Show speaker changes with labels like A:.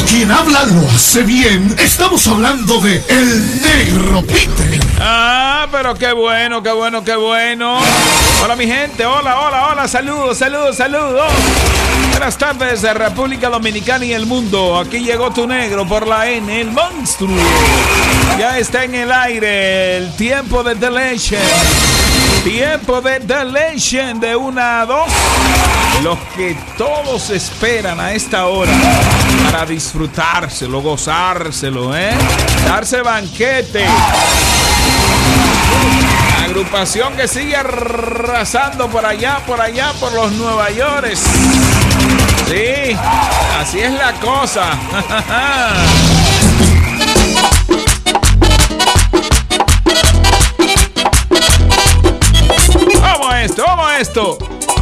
A: Quien habla lo hace bien. Estamos hablando de El Negro Peter.
B: Ah, pero qué bueno, qué bueno, qué bueno. Hola mi gente, hola, hola, hola, saludos, saludos, saludos. Buenas tardes de República Dominicana y el mundo. Aquí llegó tu negro por la N, el monstruo. Ya está en el aire el tiempo de The Legend. Tiempo de The Legend de 1 a 2. Los que todos esperan a esta hora para disfrutárselo, gozárselo, darse banquete. Agrupación que sigue arrasando por allá, por los Nueva York. Sí, así es la cosa. Vamos a esto, vamos a esto.